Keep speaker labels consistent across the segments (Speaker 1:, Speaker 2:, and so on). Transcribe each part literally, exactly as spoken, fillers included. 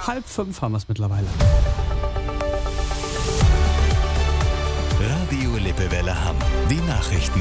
Speaker 1: Halb fünf haben wir es mittlerweile.
Speaker 2: Radio Lippewelle Hamm. Die Nachrichten.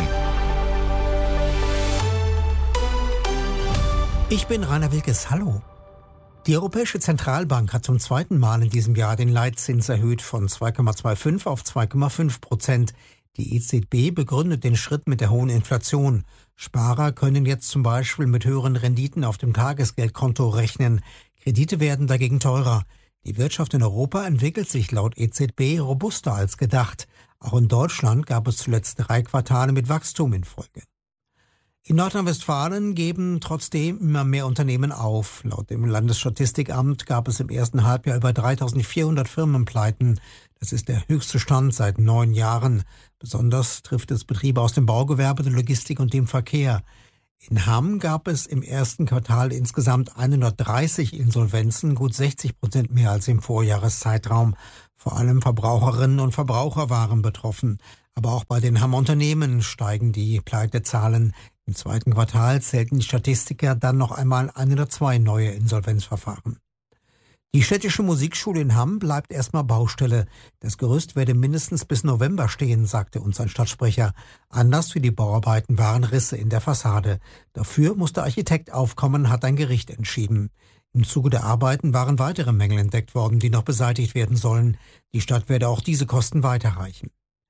Speaker 3: Ich bin Rainer Wilkes. Hallo. Die Europäische Zentralbank hat zum zweiten Mal in diesem Jahr den Leitzins erhöht von zwei Komma fünfundzwanzig auf zwei Komma fünf Prozent. Die E Z B begründet den Schritt mit der hohen Inflation. Sparer können jetzt zum Beispiel mit höheren Renditen auf dem Tagesgeldkonto rechnen. Kredite werden dagegen teurer. Die Wirtschaft in Europa entwickelt sich laut E Z B robuster als gedacht. Auch in Deutschland gab es zuletzt drei Quartale mit Wachstum in Folge. In Nordrhein-Westfalen geben trotzdem immer mehr Unternehmen auf. Laut dem Landesstatistikamt gab es im ersten Halbjahr über dreitausendvierhundert Firmenpleiten. Das ist der höchste Stand seit neun Jahren. Besonders trifft es Betriebe aus dem Baugewerbe, der Logistik und dem Verkehr. In Hamm gab es im ersten Quartal insgesamt hundertdreißig Insolvenzen, gut sechzig Prozent mehr als im Vorjahreszeitraum. Vor allem Verbraucherinnen und Verbraucher waren betroffen. Aber auch bei den Hammer Unternehmen steigen die Pleitezahlen. Im zweiten Quartal zählten die Statistiker dann noch einmal hundertzwei neue Insolvenzverfahren. Die städtische Musikschule in Hamm bleibt erstmal Baustelle. Das Gerüst werde mindestens bis November stehen, sagte uns ein Stadtsprecher. Anlass für die Bauarbeiten waren Risse in der Fassade. Dafür musste Architekt aufkommen, hat ein Gericht entschieden. Im Zuge der Arbeiten waren weitere Mängel entdeckt worden, die noch beseitigt werden sollen. Die Stadt werde auch diese Kosten weiterreichen.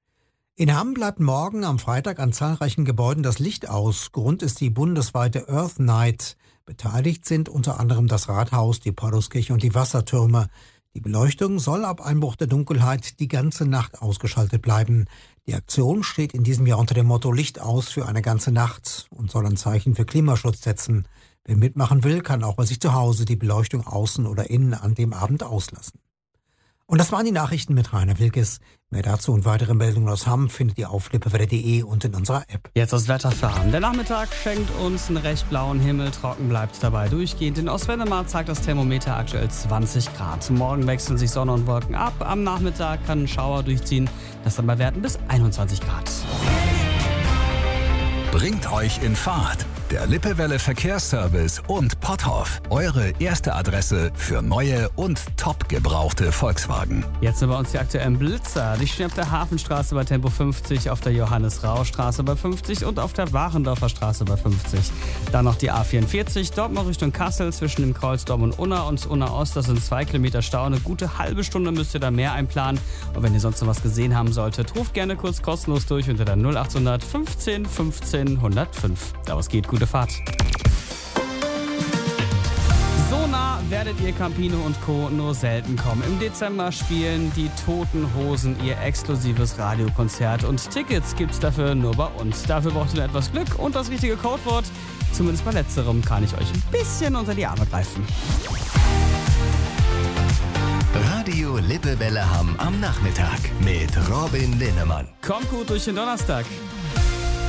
Speaker 3: In Hamm bleibt morgen am Freitag an zahlreichen Gebäuden das Licht aus. Grund ist die bundesweite Earth Night. Beteiligt sind unter anderem das Rathaus, die Pauluskirche und die Wassertürme. Die Beleuchtung soll ab Einbruch der Dunkelheit die ganze Nacht ausgeschaltet bleiben. Die Aktion steht in diesem Jahr unter dem Motto Licht aus für eine ganze Nacht und soll ein Zeichen für Klimaschutz setzen. Wer mitmachen will, kann auch bei sich zu Hause die Beleuchtung außen oder innen an dem Abend auslassen. Und das waren die Nachrichten mit Rainer Wilkes. Mehr dazu und weitere Meldungen aus Hamm findet ihr auf lippewelle punkt de und in unserer App.
Speaker 1: Jetzt das Wetter für Hamm. Der Nachmittag schenkt uns einen recht blauen Himmel. Trocken bleibt dabei durchgehend. In Ostwendemar zeigt das Thermometer aktuell zwanzig Grad. Morgen wechseln sich Sonne und Wolken ab. Am Nachmittag kann ein Schauer durchziehen. Das dann bei Werten bis einundzwanzig Grad.
Speaker 2: Bringt euch in Fahrt. Der Lippewelle Verkehrsservice und Potthoff. Eure erste Adresse für neue und top gebrauchte Volkswagen.
Speaker 1: Jetzt sind bei uns die aktuellen Blitzer. Die stehen auf der Hafenstraße bei Tempo fünfzig, auf der Johannes-Rau-Straße bei fünfzig und auf der Warendorfer Straße bei fünfzig. Dann noch die A vierundvierzig, Dortmund Richtung Kassel zwischen dem Kreuz Dortmund Unna und Unna Ost. Das sind zwei Kilometer Stau. Eine gute halbe Stunde müsst ihr da mehr einplanen. Und wenn ihr sonst noch was gesehen haben solltet, ruft gerne kurz kostenlos durch unter der null achthundert fünfzehn fünfzehn hundertfünf. Da was geht, gute Fahrt. So nah werdet ihr Campino und Co. nur selten kommen. Im Dezember spielen die Toten Hosen ihr exklusives Radiokonzert und Tickets gibt's dafür nur bei uns. Dafür braucht ihr nur etwas Glück und das richtige Codewort. Zumindest bei letzterem kann ich euch ein bisschen unter die Arme greifen.
Speaker 2: Radio Lippewelle Hamm am Nachmittag mit Robin Linnemann.
Speaker 1: Kommt gut durch den Donnerstag.